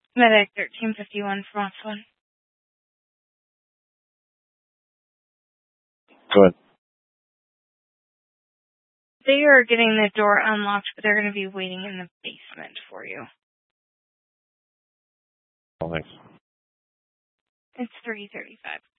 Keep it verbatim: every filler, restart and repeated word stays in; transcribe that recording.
Medic thirteen fifty-one from Austin. Go ahead. They are getting the door unlocked, but they're going to be waiting in the basement for you. Oh, thanks. It's three thirty-five.